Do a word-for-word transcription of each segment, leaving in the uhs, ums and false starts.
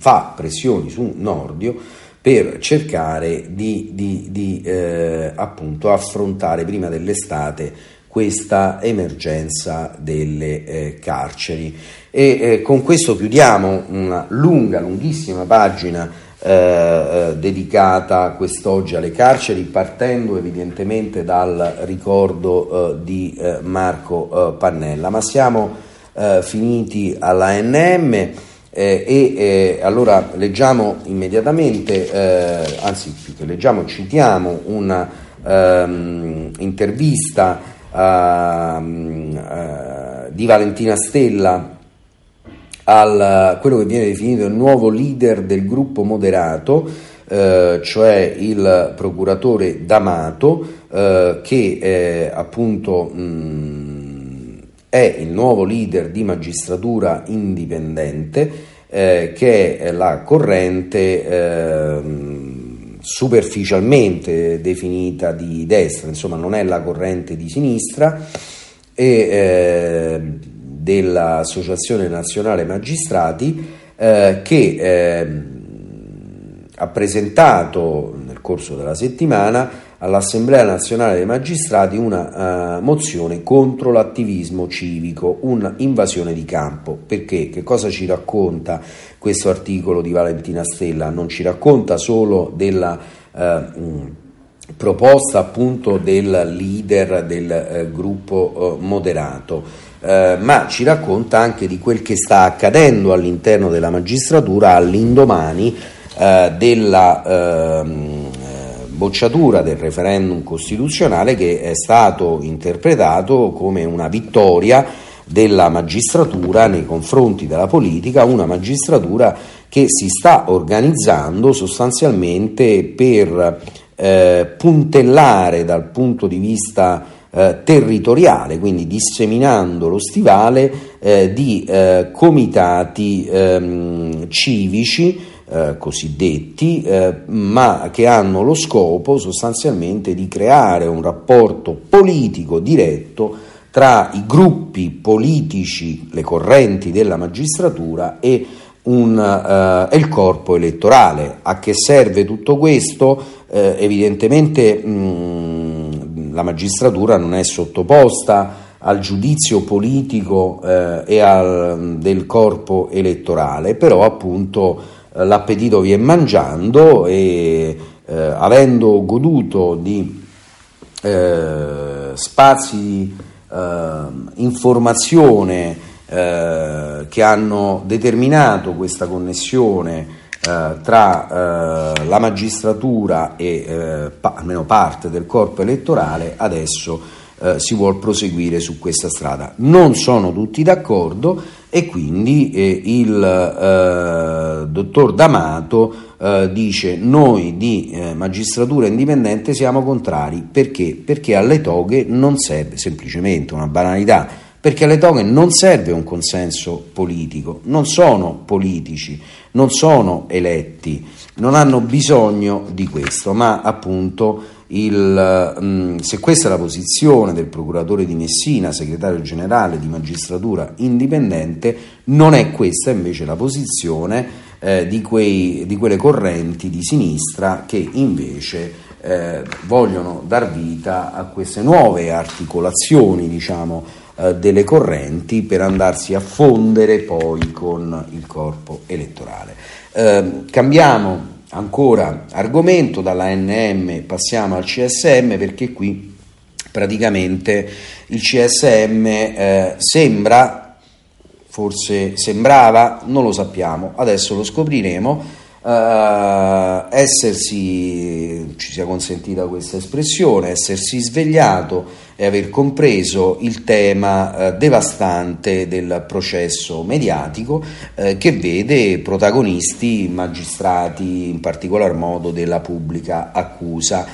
fa pressioni su Nordio per cercare di, di, di eh, appunto affrontare prima dell'estate questa emergenza delle eh, carceri. E eh, con questo chiudiamo una lunga, lunghissima pagina eh, eh, dedicata quest'oggi alle carceri, partendo evidentemente dal ricordo eh, di eh, Marco eh, Pannella. Ma siamo eh, finiti alla A N M. Eh, e eh, allora leggiamo immediatamente, eh, anzi più che leggiamo, citiamo una ehm, intervista uh, uh, di Valentina Stella al quello che viene definito il nuovo leader del gruppo moderato, eh, cioè il procuratore D'Amato, eh, che eh, appunto mh, è il nuovo leader di Magistratura Indipendente, eh, che è la corrente eh, superficialmente definita di destra, insomma non è la corrente di sinistra, e eh, dell'Associazione Nazionale Magistrati, eh, che eh, ha presentato nel corso della settimana all'Assemblea Nazionale dei Magistrati una uh, mozione contro l'attivismo civico, un'invasione di campo. Perché? Che cosa ci racconta questo articolo di Valentina Stella? Non ci racconta solo della uh, mh, proposta appunto del leader del uh, gruppo uh, moderato, uh, ma ci racconta anche di quel che sta accadendo all'interno della magistratura all'indomani uh, della uh, bocciatura del referendum costituzionale, che è stato interpretato come una vittoria della magistratura nei confronti della politica, una magistratura che si sta organizzando sostanzialmente per eh, puntellare dal punto di vista eh, territoriale, quindi disseminando lo stivale eh, di eh, comitati ehm, civici Eh, cosiddetti, eh, ma che hanno lo scopo sostanzialmente di creare un rapporto politico diretto tra i gruppi politici, le correnti della magistratura e, un, eh, e il corpo elettorale. A che serve tutto questo? Eh, evidentemente mh, la magistratura non è sottoposta al giudizio politico eh, e al, del corpo elettorale, però appunto l'appetito vi è mangiando e eh, avendo goduto di eh, spazi di eh, informazione eh, che hanno determinato questa connessione eh, tra eh, la magistratura e eh, pa- almeno parte del corpo elettorale, adesso eh, si vuol proseguire su questa strada. Non sono tutti d'accordo e quindi eh, il eh, dottor D'Amato eh, dice: noi di eh, Magistratura Indipendente siamo contrari. Perché? Perché alle toghe non serve, semplicemente una banalità, perché alle toghe non serve un consenso politico, non sono politici, non sono eletti, non hanno bisogno di questo, ma appunto il, mh, se questa è la posizione del procuratore di Messina, segretario generale di Magistratura Indipendente, non è questa invece la posizione eh, di, quei, di quelle correnti di sinistra che invece eh, vogliono dar vita a queste nuove articolazioni, diciamo, eh, delle correnti per andarsi a fondere poi con il corpo elettorale. Eh, cambiamo ancora argomento, dalla A N M passiamo al C S M, perché qui praticamente il C S M eh, sembra, forse sembrava, non lo sappiamo, adesso lo scopriremo, eh, essersi, ci sia consentita questa espressione, essersi svegliato e aver compreso il tema eh, devastante del processo mediatico eh, che vede protagonisti magistrati, in particolar modo della pubblica accusa.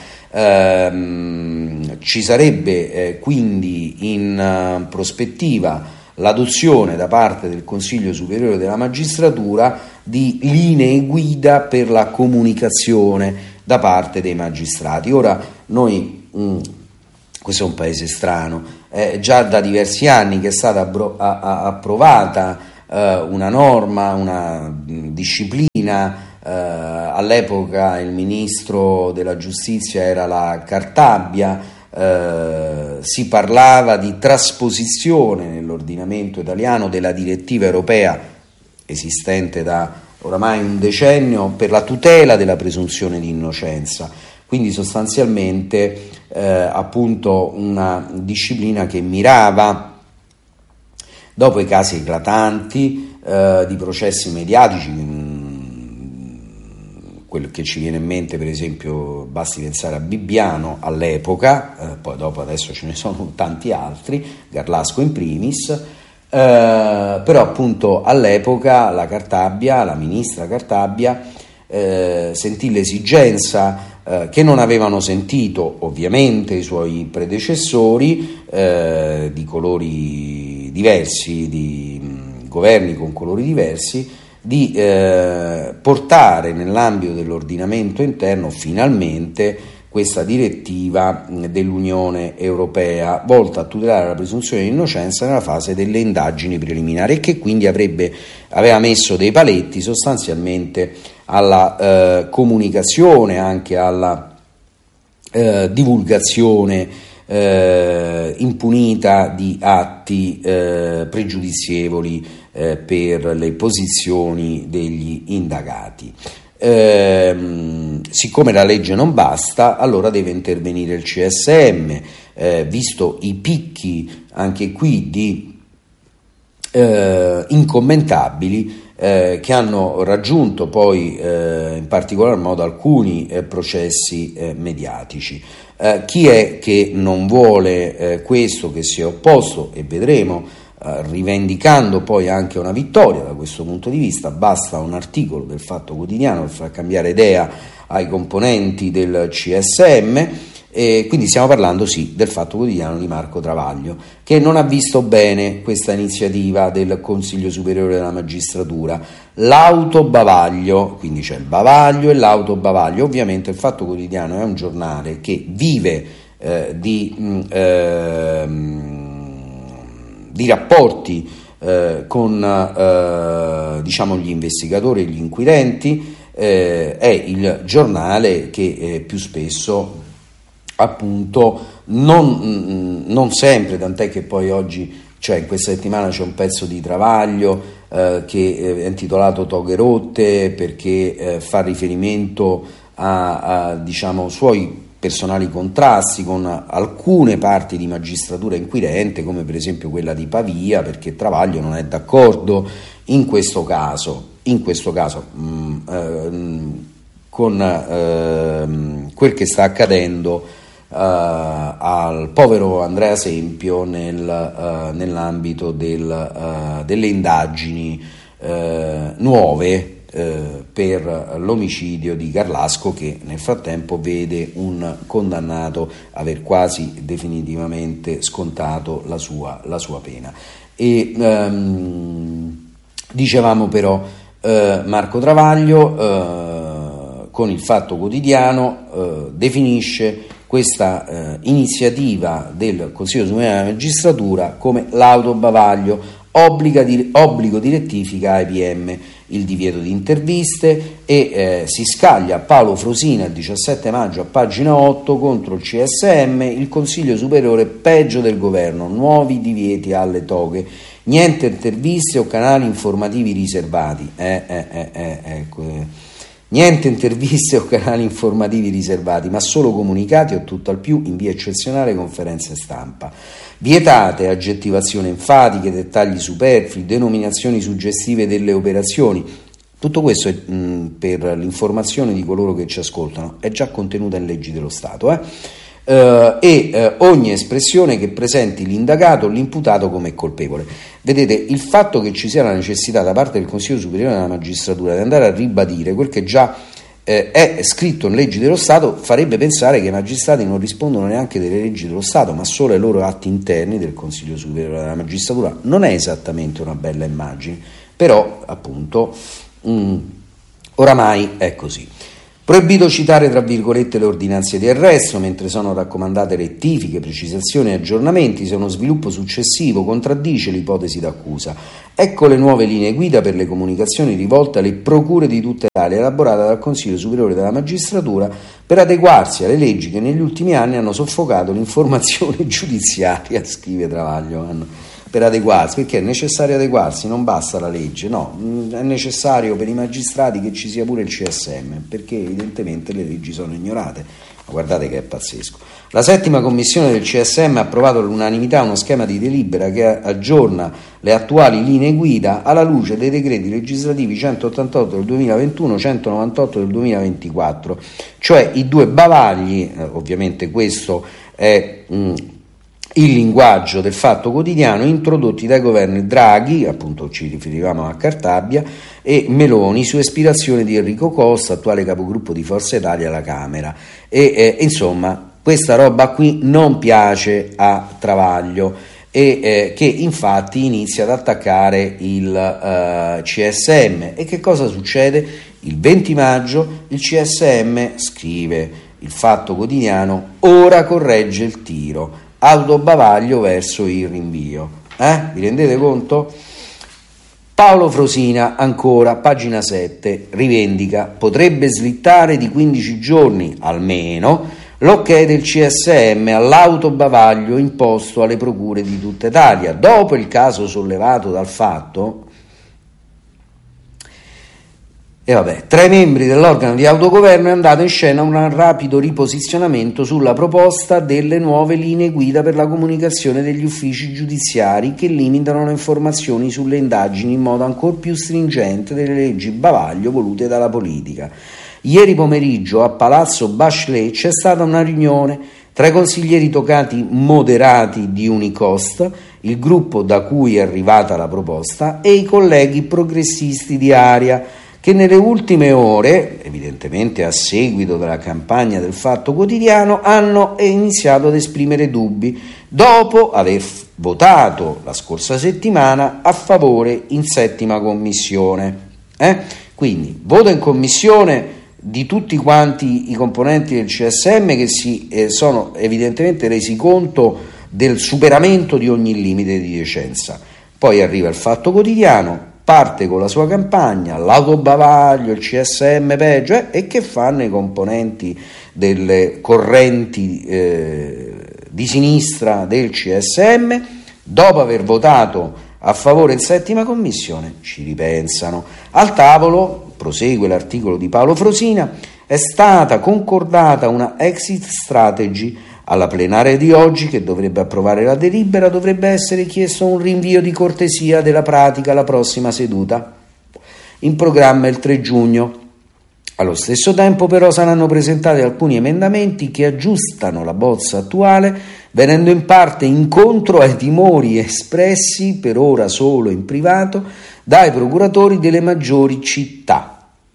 Ehm, ci sarebbe eh, quindi in uh, prospettiva l'adozione da parte del Consiglio Superiore della Magistratura di linee guida per la comunicazione da parte dei magistrati. Ora noi mh, questo è un paese strano, eh, già da diversi anni che è stata abbro- a- a- approvata eh, una norma, una disciplina. Uh, all'epoca il ministro della giustizia era la Cartabia, uh, si parlava di trasposizione nell'ordinamento italiano della direttiva europea esistente da oramai un decennio per la tutela della presunzione di innocenza, quindi sostanzialmente uh, appunto una disciplina che mirava, dopo i casi eclatanti uh, di processi mediatici, quello che ci viene in mente per esempio, basti pensare a Bibbiano all'epoca, eh, poi dopo adesso ce ne sono tanti altri, Garlasco in primis, eh, però appunto all'epoca la Cartabia, la ministra Cartabia, eh, sentì l'esigenza eh, che non avevano sentito ovviamente i suoi predecessori, eh, di colori diversi, di mh, governi con colori diversi, di eh, portare nell'ambito dell'ordinamento interno finalmente questa direttiva dell'Unione Europea volta a tutelare la presunzione di innocenza nella fase delle indagini preliminari, e che quindi avrebbe, aveva messo dei paletti sostanzialmente alla eh, comunicazione, anche alla eh, divulgazione eh, impunita di atti eh, pregiudizievoli Eh, per le posizioni degli indagati. Eh, siccome la legge non basta, allora deve intervenire il C S M, eh, visto i picchi anche qui di eh, incommentabili eh, che hanno raggiunto poi eh, in particolar modo alcuni eh, processi eh, mediatici. Eh, chi è che non vuole eh, questo, che si è opposto, e vedremo, rivendicando poi anche una vittoria da questo punto di vista? Basta un articolo del Fatto Quotidiano per far cambiare idea ai componenti del C S M, e quindi stiamo parlando sì del Fatto Quotidiano di Marco Travaglio, che non ha visto bene questa iniziativa del Consiglio Superiore della Magistratura, l'autobavaglio, quindi c'è il bavaglio e l'autobavaglio. Ovviamente il Fatto Quotidiano è un giornale che vive eh, di mh, eh, di rapporti eh, con eh, diciamo gli investigatori e gli inquirenti, eh, è il giornale che eh, più spesso appunto non, non sempre, tant'è che poi oggi, cioè in questa settimana, c'è un pezzo di Travaglio eh, che è intitolato Toghe rotte, perché eh, fa riferimento a, a diciamo suoi personali contrasti con alcune parti di magistratura inquirente, come per esempio quella di Pavia, perché Travaglio non è d'accordo in questo caso, in questo caso mh, eh, con eh, quel che sta accadendo eh, al povero Andrea Sempio nel, eh, nell'ambito del, eh, delle indagini eh, nuove Eh, per l'omicidio di Garlasco, che nel frattempo vede un condannato aver quasi definitivamente scontato la sua, la sua pena. E ehm, dicevamo però eh, Marco Travaglio eh, con il Fatto Quotidiano eh, definisce questa eh, iniziativa del Consiglio Superiore della Magistratura come l'autobavaglio, obbliga di, obbligo di rettifica ai P M, il divieto di interviste, e eh, si scaglia Paolo Frosina il diciassette maggio a pagina otto contro il C S M, il Consiglio Superiore peggio del governo, nuovi divieti alle toghe, niente interviste o canali informativi riservati, eh, eh, eh, eh, ecco, eh. niente interviste o canali informativi riservati, ma solo comunicati o tutto al più in via eccezionale conferenze stampa. Vietate aggettivazioni enfatiche, dettagli superflui, denominazioni suggestive delle operazioni. Tutto questo è, mh, per l'informazione di coloro che ci ascoltano, è già contenuta in leggi dello Stato, eh? Uh, e uh, ogni espressione che presenti l'indagato o l'imputato come colpevole. Vedete, il fatto che ci sia la necessità da parte del Consiglio Superiore della Magistratura di andare a ribadire quel che già eh, è scritto in leggi dello Stato farebbe pensare che i magistrati non rispondono neanche delle leggi dello Stato, ma solo ai loro atti interni del Consiglio Superiore della Magistratura. Non è esattamente una bella immagine, però appunto mh, oramai è così. Proibito citare tra virgolette le ordinanze di arresto, mentre sono raccomandate rettifiche, precisazioni e aggiornamenti se uno sviluppo successivo contraddice l'ipotesi d'accusa. Ecco le nuove linee guida per le comunicazioni rivolte alle procure di tutta Italia, elaborate dal Consiglio Superiore della Magistratura per adeguarsi alle leggi che negli ultimi anni hanno soffocato l'informazione giudiziaria, scrive Travaglio. Per adeguarsi, perché è necessario adeguarsi, non basta la legge, no, è necessario per i magistrati che ci sia pure il C S M, perché evidentemente le leggi sono ignorate. Ma guardate che è pazzesco. La settima commissione del C S M ha approvato all'unanimità uno schema di delibera che aggiorna le attuali linee guida alla luce dei decreti legislativi centottantotto del duemilaventuno, centonovantotto del duemilaventiquattro, cioè i due bavagli, eh, ovviamente questo è mh, il linguaggio del Fatto Quotidiano, introdotti dai governi Draghi, appunto ci riferivamo a Cartabia, e Meloni su ispirazione di Enrico Costa, attuale capogruppo di Forza Italia alla Camera. E eh, insomma, questa roba qui non piace a Travaglio, e eh, che infatti inizia ad attaccare il uh, C S M. E che cosa succede? Il venti maggio il C S M, scrive il Fatto Quotidiano, ora corregge il tiro. Aldo bavaglio verso il rinvio. Eh? Vi rendete conto? Paolo Frosina, ancora, pagina sette, rivendica, potrebbe slittare di quindici giorni almeno l'ok del C S M all'autobavaglio imposto alle procure di tutta Italia. Dopo il caso sollevato dal Fatto, e vabbè, tra i membri dell'organo di autogoverno è andato in scena un rapido riposizionamento sulla proposta delle nuove linee guida per la comunicazione degli uffici giudiziari che limitano le informazioni sulle indagini in modo ancora più stringente delle leggi bavaglio volute dalla politica. Ieri pomeriggio a Palazzo Bachelet c'è stata una riunione tra i consiglieri tocati moderati di Unicost, il gruppo da cui è arrivata la proposta, e i colleghi progressisti di Aria, che nelle ultime ore, evidentemente a seguito della campagna del Fatto Quotidiano, hanno iniziato ad esprimere dubbi dopo aver votato la scorsa settimana a favore in settima commissione. Eh? Quindi voto in commissione di tutti quanti i componenti del C S M che si eh, sono evidentemente resi conto del superamento di ogni limite di decenza. Poi arriva il Fatto Quotidiano, parte con la sua campagna, l'autobavaglio, il C S M peggio, eh, e che fanno i componenti delle correnti eh, di sinistra del C S M? Dopo aver votato a favore in settima commissione, ci ripensano. Al tavolo, prosegue l'articolo di Paolo Frosina, è stata concordata una exit strategy. Alla plenaria di oggi, che dovrebbe approvare la delibera, dovrebbe essere chiesto un rinvio di cortesia della pratica alla prossima seduta. In programma il tre giugno. Allo stesso tempo, però, saranno presentati alcuni emendamenti che aggiustano la bozza attuale, venendo in parte incontro ai timori espressi, per ora solo in privato, dai procuratori delle maggiori città.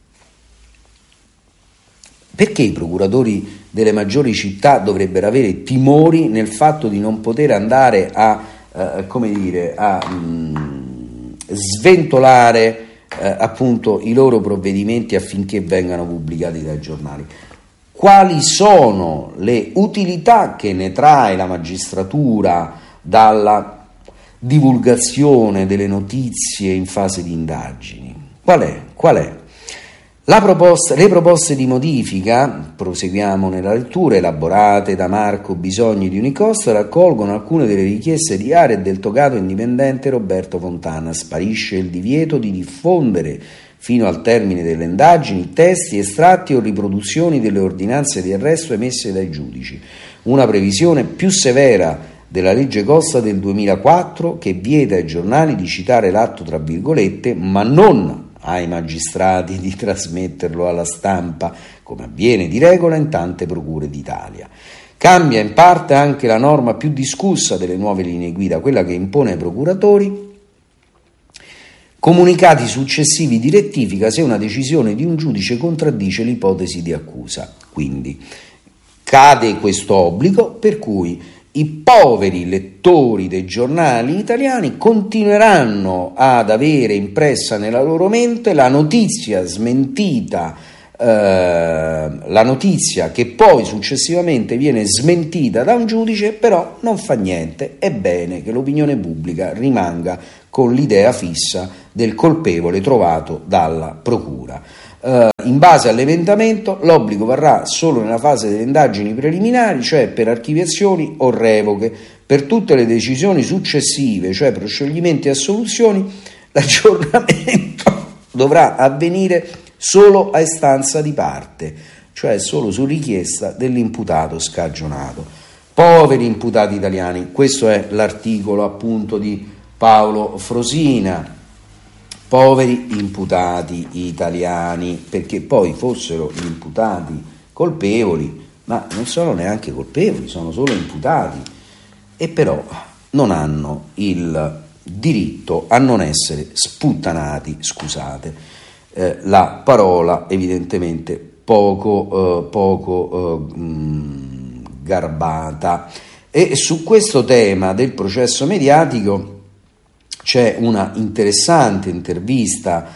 Perché i procuratori delle maggiori città dovrebbero avere timori nel fatto di non poter andare a, eh, come dire, a mh, sventolare eh, appunto i loro provvedimenti affinché vengano pubblicati dai giornali? Quali sono le utilità che ne trae la magistratura dalla divulgazione delle notizie in fase di indagini? Qual è? Qual è? La proposta, le proposte di modifica, proseguiamo nella lettura, elaborate da Marco Bisogni di Unicost, raccolgono alcune delle richieste di Aria e del togato indipendente Roberto Fontana. Sparisce il divieto di diffondere fino al termine delle indagini testi, estratti o riproduzioni delle ordinanze di arresto emesse dai giudici. Una previsione più severa della legge Costa del duemilaquattro che vieta ai giornali di citare l'atto tra virgolette, ma non ai magistrati di trasmetterlo alla stampa, come avviene di regola in tante procure d'Italia. Cambia in parte anche la norma più discussa delle nuove linee guida, quella che impone ai procuratori comunicati successivi di rettifica se una decisione di un giudice contraddice l'ipotesi di accusa. Quindi cade questo obbligo, per cui i poveri lettori dei giornali italiani continueranno ad avere impressa nella loro mente la notizia smentita eh, la notizia, che poi successivamente viene smentita da un giudice, però non fa niente. È bene che l'opinione pubblica rimanga con l'idea fissa del colpevole trovato dalla procura. Uh, in base all'emendamento l'obbligo varrà solo nella fase delle indagini preliminari, cioè per archiviazioni o revoche. Per tutte le decisioni successive, cioè proscioglimenti e assoluzioni, l'aggiornamento dovrà avvenire solo a istanza di parte, cioè solo su richiesta dell'imputato scagionato. Poveri imputati italiani, questo è l'articolo appunto di Paolo Frosina. Poveri imputati italiani, perché poi fossero gli imputati colpevoli, ma non sono neanche colpevoli, sono solo imputati, e però non hanno il diritto a non essere sputtanati, scusate eh, la parola evidentemente poco, eh, poco eh, mh, garbata. E su questo tema del processo mediatico c'è una interessante intervista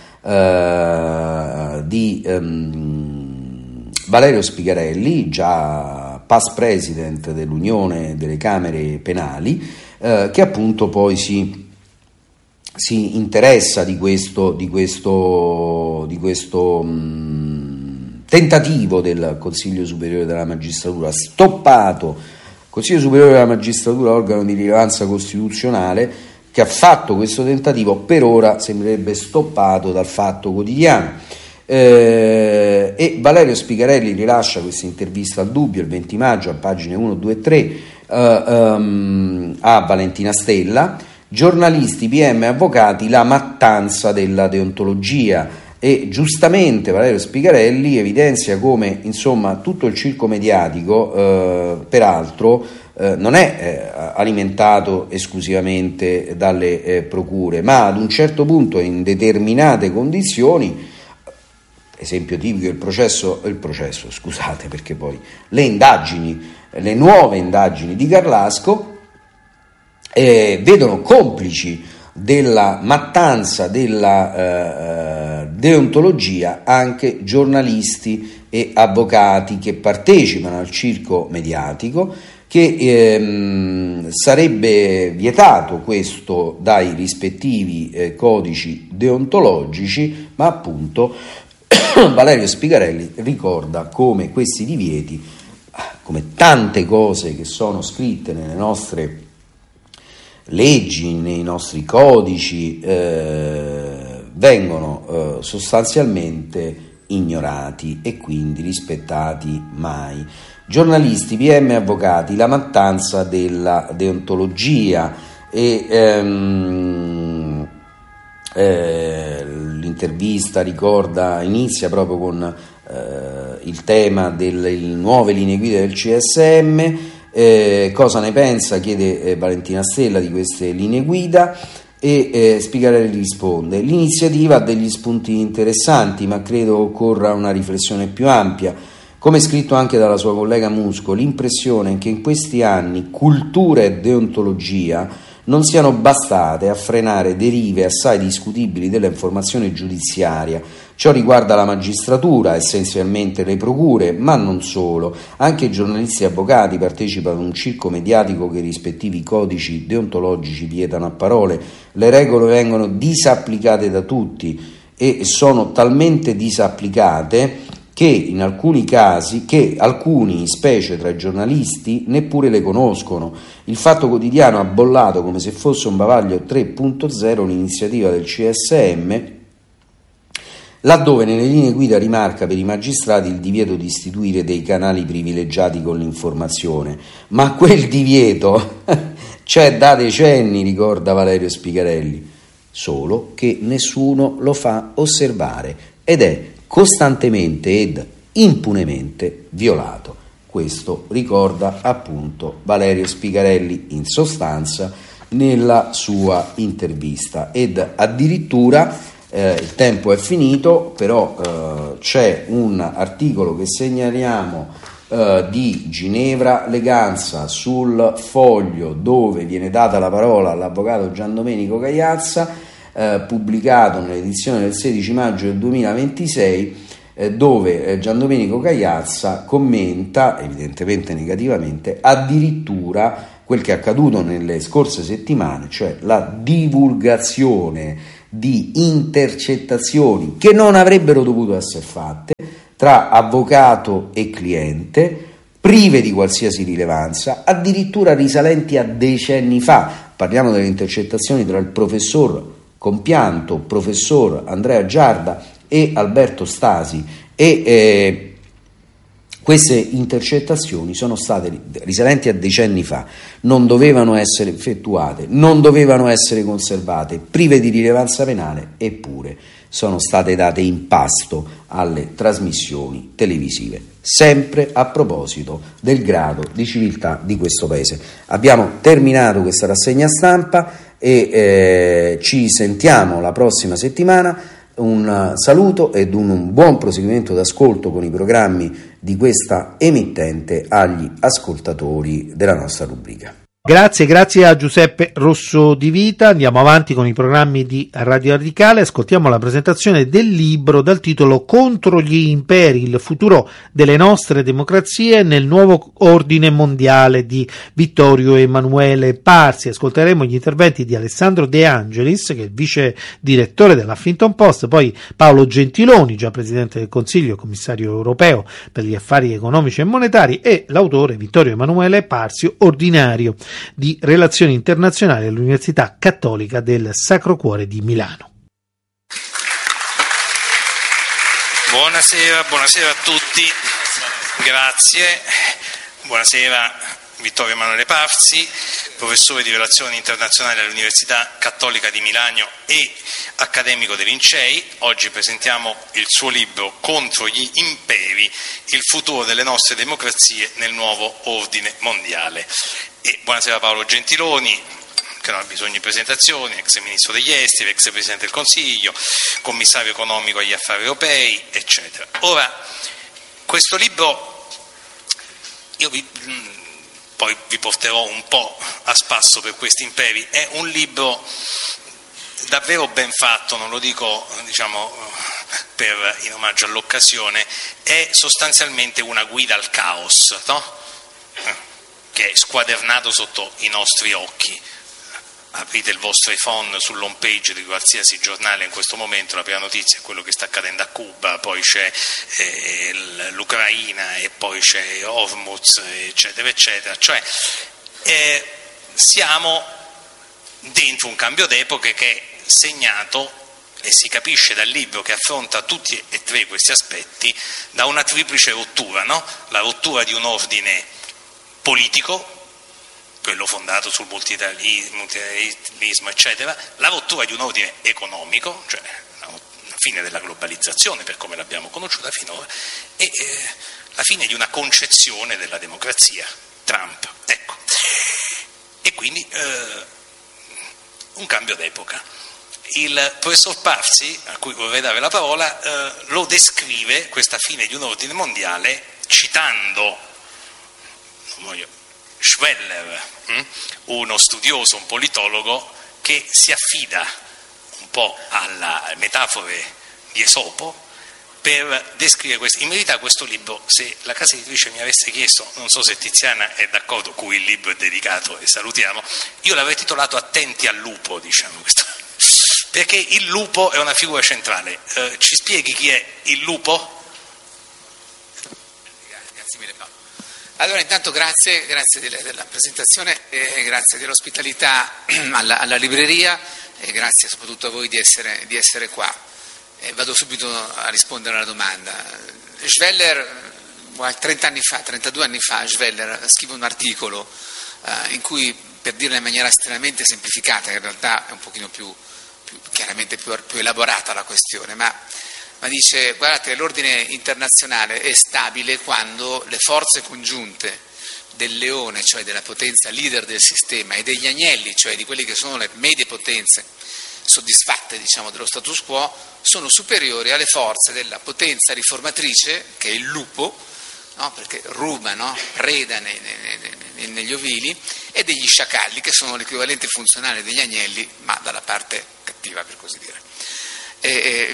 eh, di ehm, Valerio Spigarelli, già past president dell'Unione delle Camere Penali, eh, che appunto poi si, si interessa di questo, di questo, di questo mh, tentativo del Consiglio Superiore della Magistratura, stoppato, Consiglio Superiore della Magistratura, organo di rilevanza costituzionale, che ha fatto questo tentativo, per ora sembrerebbe stoppato dal Fatto Quotidiano. Eh, e Valerio Spigarelli rilascia questa intervista al Dubbio il venti maggio a pagine uno, due e tre eh, um, a Valentina Stella. Giornalisti, P M e avvocati, la mattanza della deontologia. E giustamente Valerio Spigarelli evidenzia come insomma tutto il circo mediatico eh, peraltro eh, non è eh, alimentato esclusivamente dalle eh, procure, ma ad un certo punto, in determinate condizioni, esempio tipico il processo, il processo scusate perché poi le indagini, le nuove indagini di Garlasco eh, vedono complici della mattanza della eh, deontologia anche giornalisti e avvocati che partecipano al circo mediatico, che ehm, sarebbe vietato questo dai rispettivi eh, codici deontologici, ma appunto Valerio Spigarelli ricorda come questi divieti, come tante cose che sono scritte nelle nostre leggi, nei nostri codici, eh, vengono eh, sostanzialmente ignorati e quindi rispettati mai. Giornalisti, P M e avvocati, la mattanza della deontologia. E ehm, eh, l'intervista ricorda, inizia proprio con eh, il tema delle nuove linee guida del C S M. Eh, cosa ne pensa? Chiede eh, Valentina Stella di queste linee guida, e eh, Spigarelli risponde: l'iniziativa ha degli spunti interessanti, ma credo occorra una riflessione più ampia. Come scritto anche dalla sua collega Musco, l'impressione è che in questi anni cultura e deontologia non siano bastate a frenare derive assai discutibili dell'informazione giudiziaria. Ciò riguarda la magistratura, essenzialmente le procure, ma non solo. Anche giornalisti e avvocati partecipano ad un circo mediatico che i rispettivi codici deontologici vietano a parole. Le regole vengono disapplicate da tutti e sono talmente disapplicate che in alcuni casi, che alcuni, specie tra i giornalisti, neppure le conoscono. Il Fatto Quotidiano ha bollato come se fosse un bavaglio tre punto zero l'iniziativa del C S M, laddove nelle linee guida rimarca per i magistrati il divieto di istituire dei canali privilegiati con l'informazione. Ma quel divieto c'è da decenni, ricorda Valerio Spigarelli, solo che nessuno lo fa osservare ed è costantemente ed impunemente violato. Questo ricorda appunto Valerio Spigarelli in sostanza nella sua intervista. Ed addirittura eh, il tempo è finito, però eh, c'è un articolo che segnaliamo eh, di Ginevra Leganza sul Foglio, dove viene data la parola all'avvocato Gian Domenico Cagliazza, Eh, pubblicato nell'edizione del sedici maggio del duemilaventisei, eh, dove eh, Giandomenico Cagliazza commenta, evidentemente negativamente, addirittura quel che è accaduto nelle scorse settimane, cioè la divulgazione di intercettazioni che non avrebbero dovuto essere fatte tra avvocato e cliente, prive di qualsiasi rilevanza, addirittura risalenti a decenni fa. Parliamo delle intercettazioni tra il professor compianto, professor Andrea Giarda e Alberto Stasi, e eh, queste intercettazioni sono state risalenti a decenni fa, non dovevano essere effettuate, non dovevano essere conservate, prive di rilevanza penale, eppure sono state date in pasto alle trasmissioni televisive, sempre a proposito del grado di civiltà di questo Paese. Abbiamo terminato questa rassegna stampa e eh, ci sentiamo la prossima settimana. Un saluto ed un buon proseguimento d'ascolto con i programmi di questa emittente agli ascoltatori della nostra rubrica. Grazie, grazie a Giuseppe Rosso di Vita. Andiamo avanti con i programmi di Radio Radicale. Ascoltiamo la presentazione del libro dal titolo Contro gli imperi, il futuro delle nostre democrazie nel nuovo ordine mondiale di Vittorio Emanuele Parsi. Ascolteremo gli interventi di Alessandro De Angelis, che è il vice direttore dell'Huffington Post, poi Paolo Gentiloni, già presidente del Consiglio, commissario europeo per gli affari economici e monetari, e l'autore Vittorio Emanuele Parsi, ordinario di Relazioni Internazionali all'Università Cattolica del Sacro Cuore di Milano. Buonasera, buonasera a tutti, grazie. Buonasera Vittorio Emanuele Parsi, professore di Relazioni Internazionali all'Università Cattolica di Milano e accademico dei Lincei. Oggi presentiamo il suo libro Contro gli imperi, il futuro delle nostre democrazie nel nuovo ordine mondiale. E buonasera Paolo Gentiloni, che non ha bisogno di presentazioni, ex ministro degli esteri, ex presidente del Consiglio, commissario economico agli affari europei, eccetera. Ora, questo libro, io vi, poi vi porterò un po' a spasso per questi imperi, è un libro davvero ben fatto, non lo dico diciamo per, in omaggio all'occasione, è sostanzialmente una guida al caos, no? Che è squadernato sotto i nostri occhi. Aprite il vostro iPhone sull'home page di qualsiasi giornale in questo momento, la prima notizia è quello che sta accadendo a Cuba, poi c'è eh, l'Ucraina e poi c'è Hormuz, eccetera, eccetera. Cioè eh, siamo dentro un cambio d'epoche che è segnato, e si capisce dal libro che affronta tutti e tre questi aspetti, da una triplice rottura, no? La rottura di un ordine politico, quello fondato sul multilateralismo, eccetera, la rottura di un ordine economico, cioè la fine della globalizzazione per come l'abbiamo conosciuta finora, e eh, la fine di una concezione della democrazia, Trump, ecco. E quindi eh, un cambio d'epoca. Il professor Parsi, a cui vorrei dare la parola, eh, lo descrive, questa fine di un ordine mondiale, citando, non voglio, Schweller, hm? uno studioso, un politologo che si affida un po' alle metafore di Esopo per descrivere questo. In verità questo libro, se la casa editrice mi avesse chiesto, non so se Tiziana è d'accordo, cui il libro è dedicato e salutiamo, io l'avrei titolato Attenti al lupo, diciamo questo, perché il lupo è una figura centrale. Eh, ci spieghi chi è il lupo? Grazie mille Paolo. Allora intanto grazie, grazie della, della presentazione, e grazie dell'ospitalità alla, alla libreria, e grazie soprattutto a voi di essere, di essere qua. E vado subito a rispondere alla domanda. Schweller, trenta anni fa, trentadue anni fa, Schweller scrive un articolo eh, in cui, per dirla in maniera estremamente semplificata, che in realtà è un pochino più, più chiaramente più, più elaborata la questione, ma ma dice, guardate, l'ordine internazionale è stabile quando le forze congiunte del leone, cioè della potenza leader del sistema, e degli agnelli, cioè di quelle che sono le medie potenze soddisfatte, diciamo, dello status quo, sono superiori alle forze della potenza riformatrice, che è il lupo, no? Perché ruba, no? Preda nei, nei, nei, negli ovili, e degli sciacalli, che sono l'equivalente funzionale degli agnelli, ma dalla parte cattiva, per così dire. E,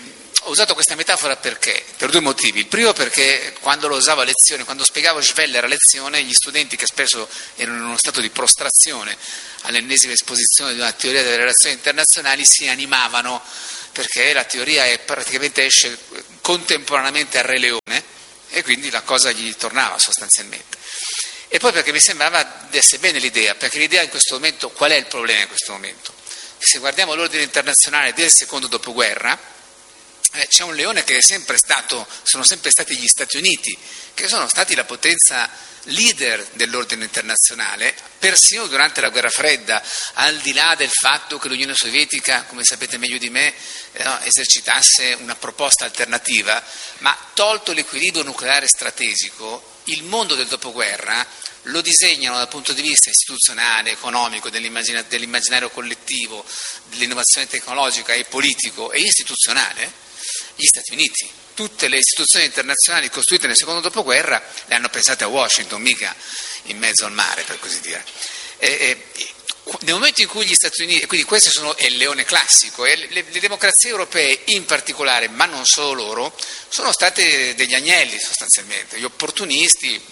Ho usato questa metafora perché? Per due motivi. Il primo perché quando lo usavo a lezione, quando spiegavo Schweller a lezione, gli studenti che spesso erano in uno stato di prostrazione all'ennesima esposizione di una teoria delle relazioni internazionali si animavano, perché la teoria è praticamente esce contemporaneamente al Re Leone e quindi la cosa gli tornava sostanzialmente. E poi perché mi sembrava desse bene l'idea, perché l'idea in questo momento, qual è il problema in questo momento? Se guardiamo l'ordine internazionale del secondo dopoguerra, eh, c'è un leone che è sempre stato, sono sempre stati gli Stati Uniti, che sono stati la potenza leader dell'ordine internazionale, persino durante la guerra fredda, al di là del fatto che l'Unione Sovietica, come sapete meglio di me, eh, no, esercitasse una proposta alternativa, ma tolto l'equilibrio nucleare strategico, il mondo del dopoguerra lo disegnano dal punto di vista istituzionale, economico, dell'immagina- dell'immaginario collettivo, dell'innovazione tecnologica e politico e istituzionale, gli Stati Uniti. Tutte le istituzioni internazionali costruite nel secondo dopoguerra le hanno pensate a Washington, mica in mezzo al mare, per così dire. E, e, nel momento in cui gli Stati Uniti, quindi questo sono, è il leone classico, e le, le democrazie europee in particolare, ma non solo loro, sono state degli agnelli sostanzialmente, gli opportunisti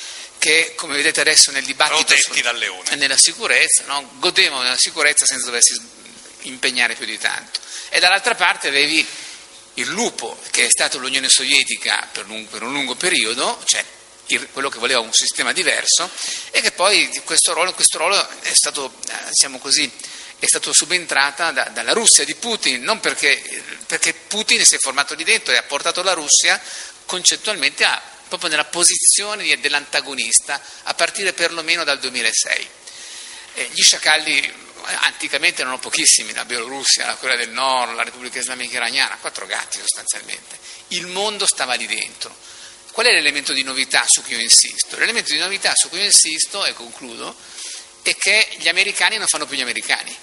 che, come vedete adesso nel dibattito, protetti dal leone, nella sicurezza, no? Godevano della sicurezza senza doversi impegnare più di tanto. E dall'altra parte avevi il lupo, che è stato l'Unione Sovietica per un, per un lungo periodo, cioè il, quello che voleva un sistema diverso, e che poi questo ruolo, questo ruolo è stato, diciamo così, è stato subentrata da, dalla Russia di Putin, non perché, perché Putin si è formato lì dentro e ha portato la Russia concettualmente a, proprio nella posizione dell'antagonista a partire perlomeno dal duemilasei. Eh, gli sciacalli anticamente erano pochissimi, la Bielorussia, la Corea del Nord, la Repubblica Islamica Iraniana, quattro gatti sostanzialmente. Il mondo stava lì dentro. Qual è l'elemento di novità su cui io insisto? L'elemento di novità su cui io insisto, e concludo, è che gli americani non fanno più gli americani,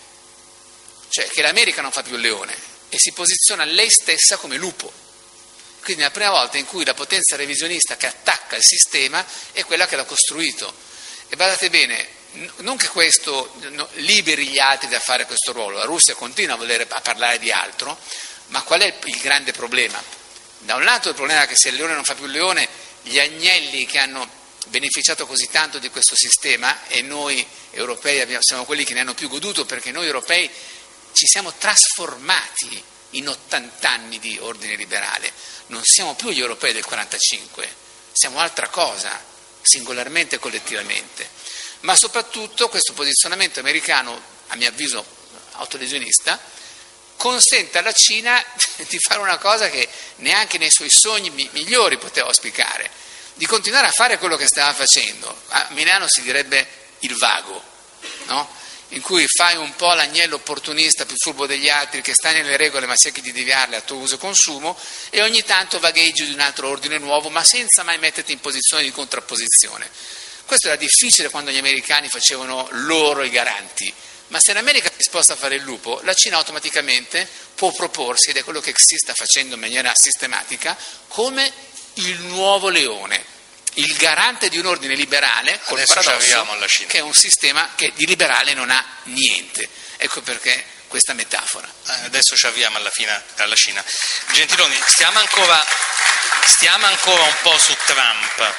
cioè che l'America non fa più il leone e si posiziona lei stessa come lupo. Quindi è la prima volta in cui la potenza revisionista che attacca il sistema è quella che l'ha costruito. E badate bene, non che questo liberi gli altri da fare questo ruolo, la Russia continua a voler a parlare di altro, ma qual è il grande problema? Da un lato il problema è che se il leone non fa più il leone, gli agnelli che hanno beneficiato così tanto di questo sistema, e noi europei abbiamo, siamo quelli che ne hanno più goduto, perché noi europei ci siamo trasformati in ottanta anni di ordine liberale, non siamo più gli europei del quarantacinque, siamo altra cosa, singolarmente e collettivamente. Ma soprattutto questo posizionamento americano, a mio avviso autolesionista, consente alla Cina di fare una cosa che neanche nei suoi sogni migliori poteva auspicare, di continuare a fare quello che stava facendo. A Milano si direbbe il vago, no? In cui fai un po' l'agnello opportunista più furbo degli altri, che sta nelle regole ma cerchi di deviarle a tuo uso e consumo, e ogni tanto vagheggi di un altro ordine nuovo, ma senza mai metterti in posizione di contrapposizione. Questo era difficile quando gli americani facevano loro i garanti, ma se l'America è disposta a fare il lupo, la Cina automaticamente può proporsi, ed è quello che si sta facendo in maniera sistematica, come il nuovo leone, il garante di un ordine liberale, col Adesso paradosso alla Cina, che è un sistema che di liberale non ha niente. Ecco perché questa metafora. Adesso ci avviamo alla, fine, alla Cina. Gentiloni, stiamo ancora, stiamo ancora un po' su Trump.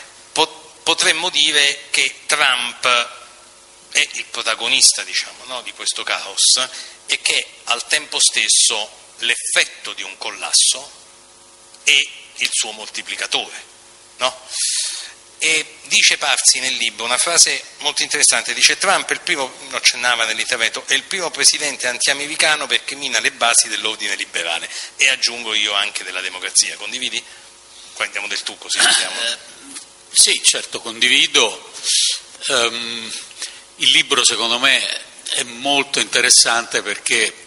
Potremmo dire che Trump è il protagonista, diciamo, no, di questo caos, e che al tempo stesso l'effetto di un collasso è il suo moltiplicatore, no? E dice Parzi nel libro una frase molto interessante, dice: Trump è il primo, lo accennava nell'intervento, è il primo presidente anti-americano perché mina le basi dell'ordine liberale, e aggiungo io anche della democrazia. Condividi? Qua andiamo del tu, così andiamo. Sì, certo, condivido. Um, il libro secondo me è molto interessante perché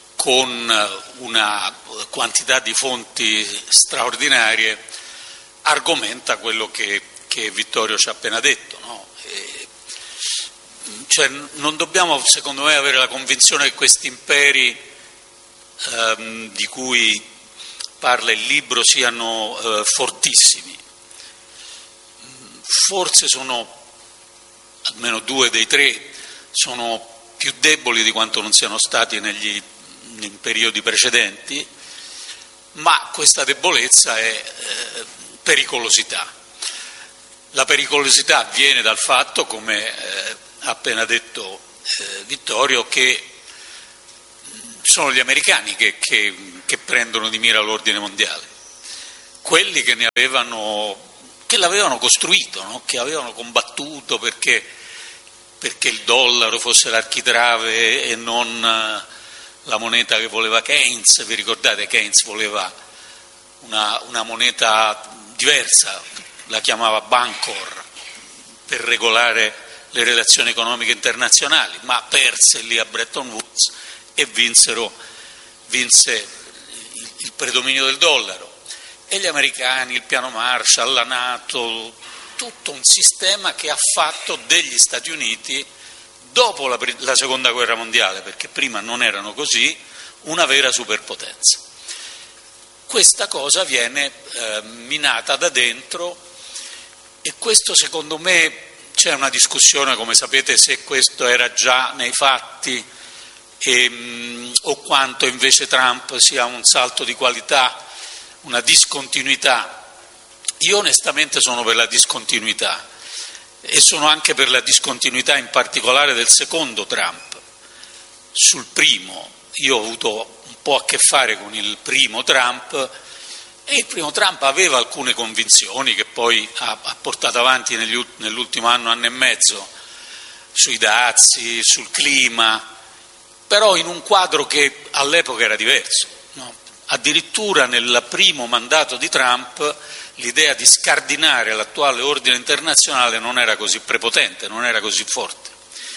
con una quantità di fonti straordinarie argomenta quello che, che Vittorio ci ha appena detto, no? E, cioè, non dobbiamo, secondo me, avere la convinzione che questi imperi um, di cui parla il libro siano uh, fortissimi. Forse sono, almeno due dei tre, sono più deboli di quanto non siano stati negli, in periodi precedenti, ma questa debolezza è eh, pericolosità. La pericolosità viene dal fatto, come eh, ha appena detto eh, Vittorio, che sono gli americani che, che, che prendono di mira l'ordine mondiale, quelli che ne avevano, che l'avevano costruito, no? Che avevano combattuto perché, perché il dollaro fosse l'architrave e non la moneta che voleva Keynes. Vi ricordate, Keynes voleva una, una moneta diversa, la chiamava Bancor, per regolare le relazioni economiche internazionali, ma perse lì a Bretton Woods e vinsero, vinse il, il predominio del dollaro. E gli americani, il piano Marshall, la NATO, tutto un sistema che ha fatto degli Stati Uniti, dopo la, la seconda guerra mondiale, perché prima non erano così, una vera superpotenza. Questa cosa viene eh, minata da dentro, e questo, secondo me, c'è una discussione, come sapete, se questo era già nei fatti e, mh, o quanto invece Trump sia un salto di qualità, una discontinuità. Io onestamente sono per la discontinuità, e sono anche per la discontinuità in particolare del secondo Trump. Sul primo io ho avuto un po' a che fare con il primo Trump, e il primo Trump aveva alcune convinzioni che poi ha, ha portato avanti negli, nell'ultimo anno, anno e mezzo, sui dazi, sul clima, però in un quadro che all'epoca era diverso, no? Addirittura nel primo mandato di Trump l'idea di scardinare l'attuale ordine internazionale non era così prepotente, non era così forte.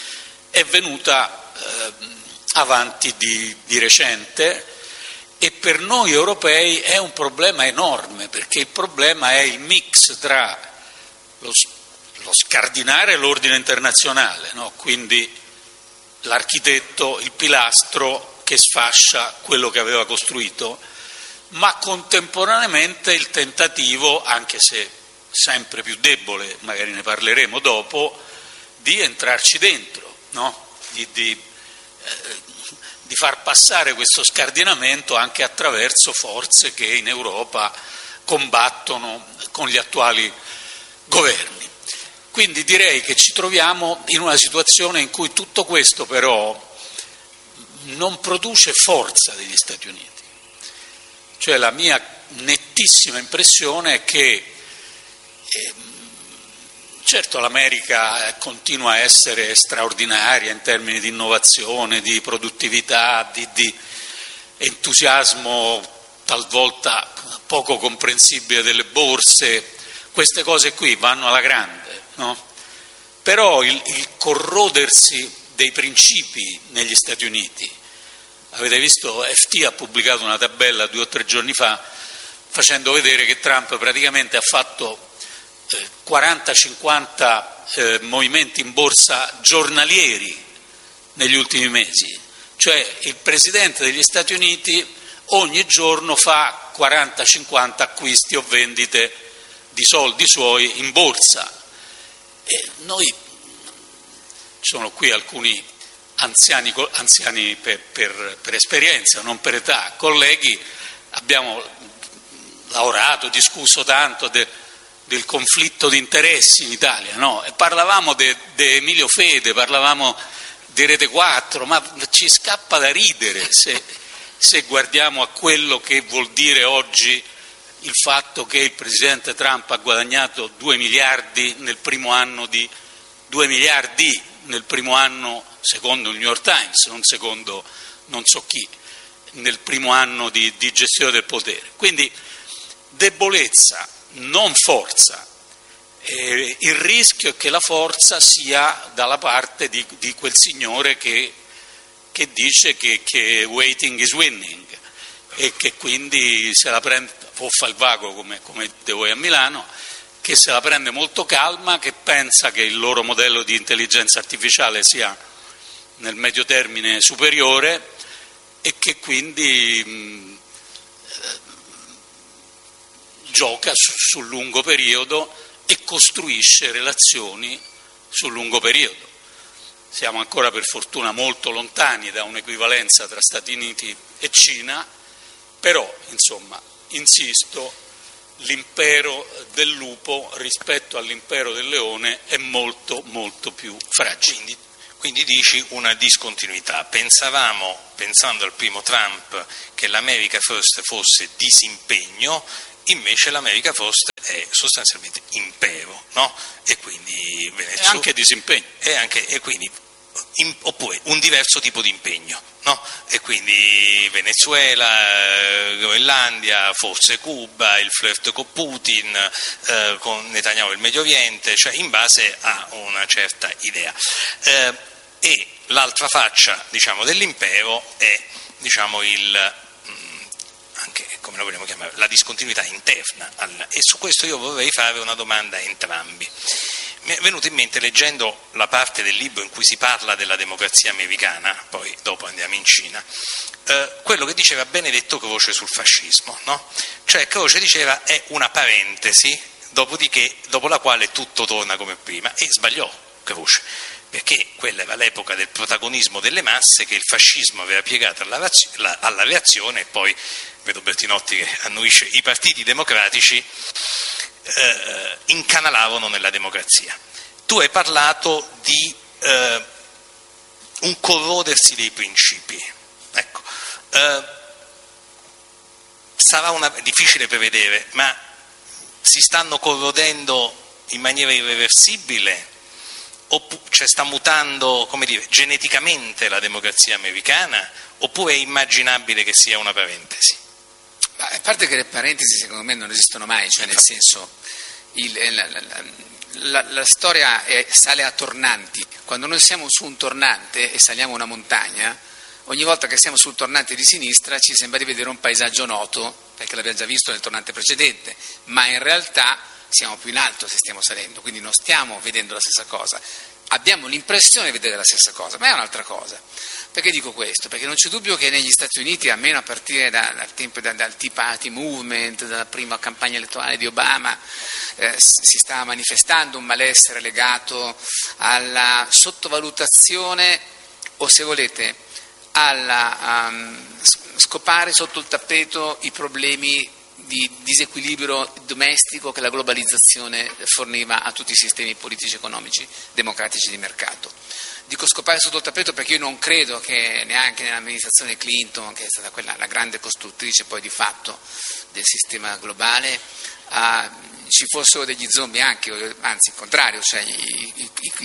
È venuta eh, avanti di, di recente, e per noi europei è un problema enorme, perché il problema è il mix tra lo, lo scardinare l'ordine internazionale, no? Quindi l'architetto, il pilastro che sfascia quello che aveva costruito, ma contemporaneamente il tentativo, anche se sempre più debole, magari ne parleremo dopo, di entrarci dentro, no? di, di, eh, di far passare questo scardinamento anche attraverso forze che in Europa combattono con gli attuali governi. Quindi direi che ci troviamo in una situazione in cui tutto questo però non produce forza degli Stati Uniti. Cioè la mia nettissima impressione è che eh, certo l'America continua a essere straordinaria in termini di innovazione, di produttività, di, di entusiasmo talvolta poco comprensibile delle borse, queste cose qui vanno alla grande, no? Però il, il corrodersi dei principi negli Stati Uniti, avete visto, F T ha pubblicato una tabella due o tre giorni fa facendo vedere che Trump praticamente ha fatto eh, quaranta cinquanta eh, movimenti in borsa giornalieri negli ultimi mesi, cioè il Presidente degli Stati Uniti ogni giorno fa quaranta cinquanta acquisti o vendite di soldi suoi in borsa. E noi, ci sono qui alcuni anziani, anziani per, per, per esperienza, non per età, colleghi, abbiamo lavorato, discusso tanto de, del conflitto di interessi in Italia, no? E parlavamo di Emilio Fede, parlavamo di Rete quattro, ma ci scappa da ridere se, se guardiamo a quello che vuol dire oggi il fatto che il Presidente Trump ha guadagnato due miliardi nel primo anno di due miliardi nel primo anno, secondo il New York Times, non secondo non so chi, nel primo anno di, di gestione del potere. Quindi debolezza, non forza. E il rischio è che la forza sia dalla parte di, di quel signore che, che dice che, che waiting is winning e che quindi se la prende, o fa il vago come, come dite voi a Milano, che se la prende molto calma, che pensa che il loro modello di intelligenza artificiale sia nel medio termine superiore e che quindi mh, gioca su, sul lungo periodo e costruisce relazioni sul lungo periodo. Siamo ancora per fortuna molto lontani da un'equivalenza tra Stati Uniti e Cina, Però, insomma, insisto, l'impero del lupo rispetto all'impero del leone è molto, molto più fragile. Quindi, quindi dici una discontinuità. Pensavamo, pensando al primo Trump, che l'America First fosse disimpegno, invece l'America First è sostanzialmente impero, no? E quindi Venezuela, e anche disimpegno. E, anche, e quindi, in, oppure un diverso tipo di impegno, no? E quindi Venezuela, Groenlandia, forse Cuba, il flirt con Putin, eh, con Netanyahu il Medio Oriente, cioè in base a una certa idea. Eh, e l'altra faccia, diciamo, dell'impero è, diciamo, il anche, come lo vogliamo chiamare, la discontinuità interna, al, e su questo io vorrei fare una domanda a entrambi. Mi è venuto in mente, leggendo la parte del libro in cui si parla della democrazia americana, poi dopo andiamo in Cina, eh, quello che diceva Benedetto Croce sul fascismo, no? Cioè Croce diceva è una parentesi, dopodiché, dopo la quale tutto torna come prima, e sbagliò Croce, perché quella era l'epoca del protagonismo delle masse, che il fascismo aveva piegato alla, alla reazione, e poi, vedo Bertinotti che annuisce, i partiti democratici eh, incanalavano nella democrazia. Tu hai parlato di eh, un corrodersi dei principi, ecco, eh, sarà una, difficile prevedere, ma si stanno corrodendo in maniera irreversibile? Oppure, cioè, sta mutando, come dire, geneticamente la democrazia americana, oppure è immaginabile che sia una parentesi? Ma a parte che le parentesi secondo me non esistono mai, cioè nel senso il, la, la, la, la storia è, sale a tornanti. Quando noi siamo su un tornante e saliamo una montagna, ogni volta che siamo sul tornante di sinistra ci sembra di vedere un paesaggio noto, perché l'abbiamo già visto nel tornante precedente, ma in realtà siamo più in alto se stiamo salendo, quindi non stiamo vedendo la stessa cosa, abbiamo l'impressione di vedere la stessa cosa, ma è un'altra cosa. Perché dico questo? Perché non c'è dubbio che negli Stati Uniti, almeno a partire da, dal, tempo, da, dal Tea Party Movement, dalla prima campagna elettorale di Obama, eh, si stava manifestando un malessere legato alla sottovalutazione, o se volete, alla um, scopare sotto il tappeto i problemi di disequilibrio domestico che la globalizzazione forniva a tutti i sistemi politici, economici, democratici di mercato. Dico scopare sotto il tappeto perché io non credo che neanche nell'amministrazione Clinton, che è stata quella la grande costruttrice poi di fatto del sistema globale, uh, ci fossero degli zombie anche, anzi il contrario, cioè i, i, i,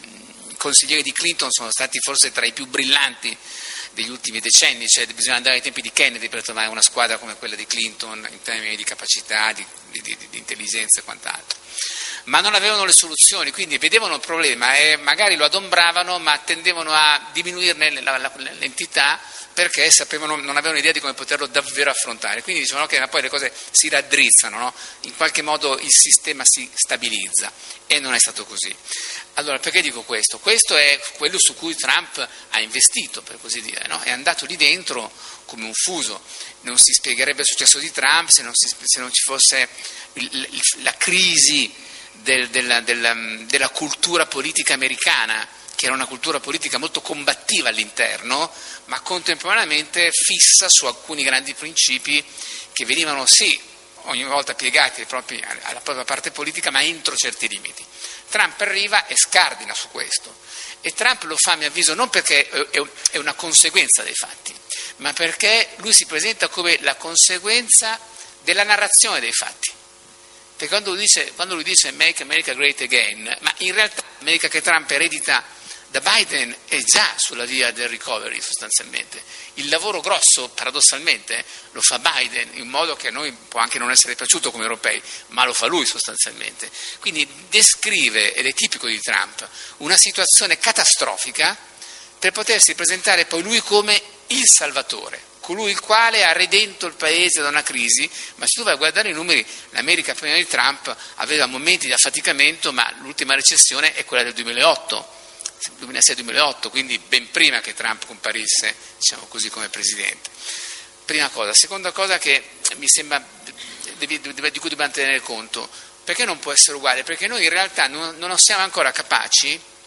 i consiglieri di Clinton sono stati forse tra i più brillanti degli ultimi decenni, cioè bisogna andare ai tempi di Kennedy per trovare una squadra come quella di Clinton in termini di capacità, di, di, di, di intelligenza e quant'altro. Ma non avevano le soluzioni, quindi vedevano il problema e magari lo adombravano, ma tendevano a diminuirne la, la, l'entità perché sapevano, non avevano idea di come poterlo davvero affrontare. Quindi dicevano che okay, poi le cose si raddrizzano, no? In qualche modo il sistema si stabilizza, e non è stato così. Allora, perché dico questo? Questo è quello su cui Trump ha investito, per così dire, no? È andato lì dentro come un fuso. Non si spiegherebbe il successo di Trump se non, si, se non ci fosse il, il, la crisi del, della, della, della cultura politica americana, che era una cultura politica molto combattiva all'interno, ma contemporaneamente fissa su alcuni grandi principi che venivano sì ogni volta piegati ai propri, alla propria parte politica, ma entro certi limiti. Trump arriva e scardina su questo, e Trump lo fa, a mio avviso, non perché è una conseguenza dei fatti, ma perché lui si presenta come la conseguenza della narrazione dei fatti. Perché quando lui dice, quando lui dice Make America Great Again, ma in realtà l'America che Trump eredita da Biden è già sulla via del recovery sostanzialmente. Il lavoro grosso, paradossalmente, lo fa Biden, in modo che a noi può anche non essere piaciuto come europei, ma lo fa lui sostanzialmente. Quindi descrive, ed è tipico di Trump, una situazione catastrofica per potersi presentare poi lui come il salvatore, colui il quale ha redento il paese da una crisi. Ma se tu vai a guardare i numeri, l'America prima di Trump aveva momenti di affaticamento, ma l'ultima recessione è quella del duemilaotto. duemilasei duemilaotto, quindi ben prima che Trump comparisse, diciamo così, come presidente. Prima cosa. Seconda cosa che mi sembra di cui dobbiamo tenere conto, perché non può essere uguale? Perché noi in realtà non, non siamo ancora capaci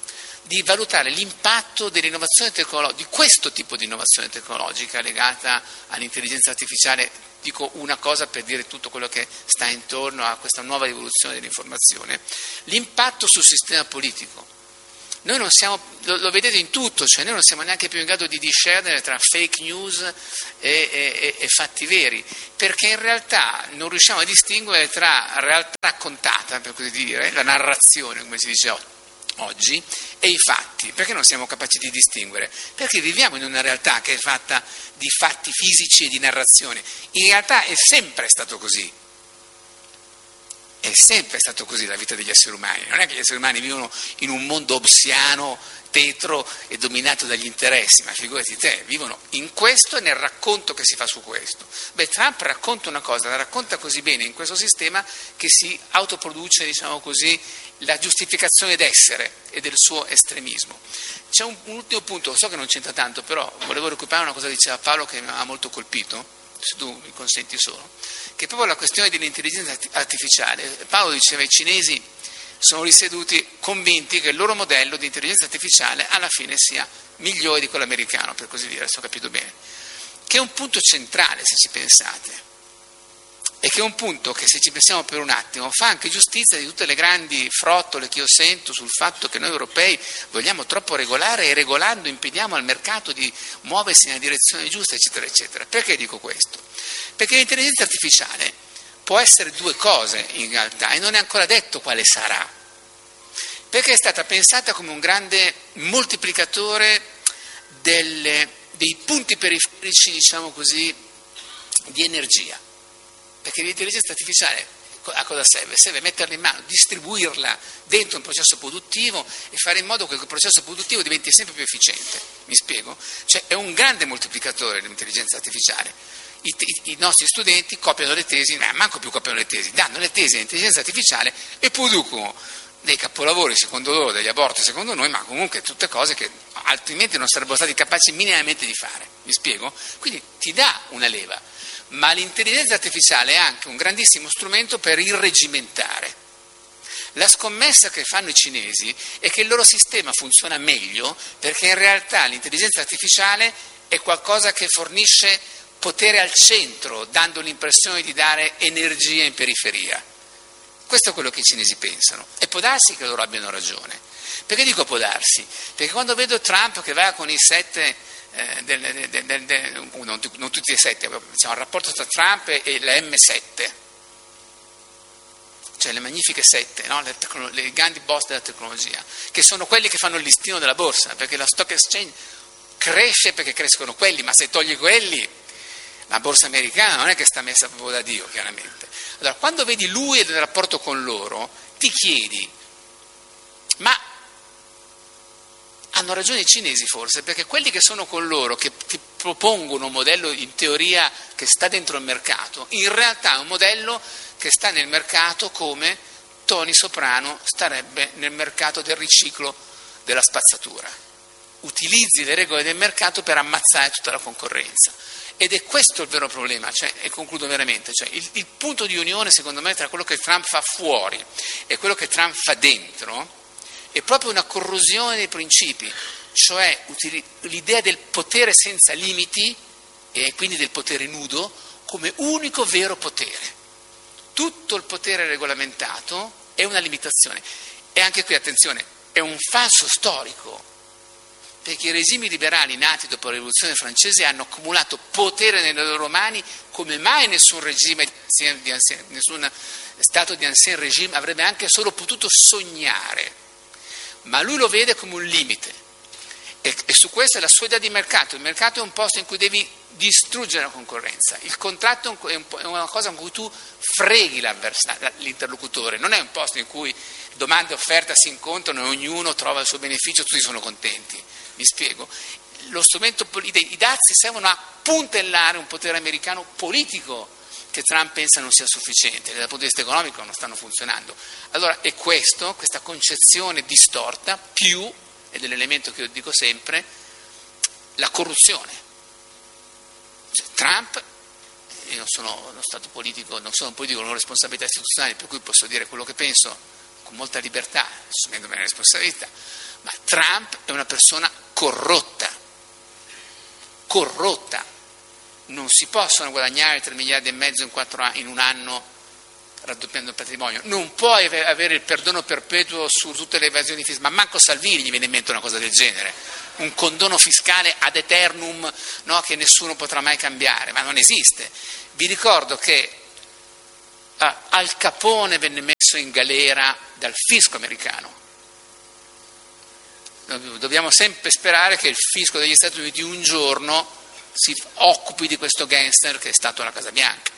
di valutare l'impatto dell'innovazione tecnologica, di questo tipo di innovazione tecnologica legata all'intelligenza artificiale. Dico una cosa per dire tutto quello che sta intorno a questa nuova rivoluzione dell'informazione, l'impatto sul sistema politico. Noi non siamo, lo, lo vedete in tutto, cioè noi non siamo neanche più in grado di discernere tra fake news e, e, e fatti veri, perché in realtà non riusciamo a distinguere tra realtà raccontata, per così dire, la narrazione, come si dice oggi, e i fatti. Perché non siamo capaci di distinguere? Perché viviamo in una realtà che è fatta di fatti fisici e di narrazione. In realtà è sempre stato così. È sempre stato così la vita degli esseri umani. Non è che gli esseri umani vivono in un mondo obsiano, tetro e dominato dagli interessi, ma figurati te, vivono in questo e nel racconto che si fa su questo. Beh, Trump racconta una cosa, la racconta così bene in questo sistema che si autoproduce, diciamo così, la giustificazione d'essere e del suo estremismo. C'è un, un ultimo punto, so che non c'entra tanto, però volevo recuperare una cosa che diceva Paolo che mi aveva molto colpito, se tu mi consenti solo, che è proprio la questione dell'intelligenza artificiale. Paolo diceva i cinesi sono risieduti convinti che il loro modello di intelligenza artificiale alla fine sia migliore di quello americano, per così dire, se ho capito bene, che è un punto centrale se ci pensate, e che è un punto che, se ci pensiamo per un attimo, fa anche giustizia di tutte le grandi frottole che io sento sul fatto che noi europei vogliamo troppo regolare e regolando impediamo al mercato di muoversi nella direzione giusta, eccetera, eccetera. Perché dico questo? Perché l'intelligenza artificiale può essere due cose in realtà e non è ancora detto quale sarà, perché è stata pensata come un grande moltiplicatore delle, dei punti periferici, diciamo così, di energia. Perché l'intelligenza artificiale a cosa serve? Serve metterla in mano, distribuirla dentro un processo produttivo e fare in modo che quel processo produttivo diventi sempre più efficiente. Mi spiego? Cioè è un grande moltiplicatore dell'intelligenza artificiale. I, i, i nostri studenti copiano le tesi, ma manco più copiano le tesi, danno le tesi all'intelligenza artificiale e producono dei capolavori secondo loro, degli aborti secondo noi, ma comunque tutte cose che altrimenti non sarebbero stati capaci minimamente di fare. Mi spiego? Quindi ti dà una leva. Ma l'intelligenza artificiale è anche un grandissimo strumento per irreggimentare. La scommessa che fanno i cinesi è che il loro sistema funziona meglio perché in realtà l'intelligenza artificiale è qualcosa che fornisce potere al centro, dando l'impressione di dare energia in periferia. Questo è quello che i cinesi pensano e può darsi che loro abbiano ragione. Perché dico può darsi? Perché quando vedo Trump che va con i sette... Eh, del, del, del, del, non, non tutti e sette, diciamo, il rapporto tra Trump e la emme sette, cioè le magnifiche sette, no? le, tecno, le grandi boss della tecnologia, che sono quelli che fanno il listino della borsa, perché la stock exchange cresce perché crescono quelli, ma se togli quelli la borsa americana non è che sta messa proprio da Dio, chiaramente. Allora, quando vedi lui e il rapporto con loro, ti chiedi, ma hanno ragione i cinesi forse, perché quelli che sono con loro, che ti propongono un modello in teoria che sta dentro il mercato, in realtà è un modello che sta nel mercato come Tony Soprano starebbe nel mercato del riciclo della spazzatura. Utilizzi le regole del mercato per ammazzare tutta la concorrenza. Ed è questo il vero problema, cioè, e concludo veramente, cioè, il, il punto di unione secondo me tra quello che Trump fa fuori e quello che Trump fa dentro è proprio una corrosione dei principi, cioè l'idea del potere senza limiti e quindi del potere nudo come unico vero potere. Tutto il potere regolamentato è una limitazione. E anche qui, attenzione, è un falso storico, perché i regimi liberali nati dopo la rivoluzione francese hanno accumulato potere nelle loro mani come mai nessun regime, di ancien, nessun stato di ancien regime avrebbe anche solo potuto sognare. Ma lui lo vede come un limite e, e su questo è la sua idea di mercato. Il mercato è un posto in cui devi distruggere la concorrenza, il contratto è, un, è una cosa in cui tu freghi l'interlocutore, non è un posto in cui domanda e offerta si incontrano e ognuno trova il suo beneficio, tutti sono contenti. Mi spiego? Lo strumento, i dazi servono a puntellare un potere americano politico che Trump pensa non sia sufficiente, dal punto di vista economico non stanno funzionando. Allora è questo, questa concezione distorta, più, ed è l'elemento che io dico sempre, la corruzione. Cioè, Trump, io non sono uno stato politico, non sono un politico, non ho responsabilità istituzionali, per cui posso dire quello che penso con molta libertà, assumendomi la responsabilità, ma Trump è una persona corrotta, corrotta. Non si possono guadagnare tre miliardi e mezzo in, quattro anni, in un anno raddoppiando il patrimonio, non puoi avere il perdono perpetuo su tutte le evasioni fiscali, ma manco Salvini gli viene in mente una cosa del genere, un condono fiscale ad eternum, no, che nessuno potrà mai cambiare, ma non esiste. Vi ricordo che uh, Al Capone venne messo in galera dal fisco americano. Dobbiamo sempre sperare che il fisco degli Stati Uniti un giorno si occupi di questo gangster che è stato alla Casa Bianca.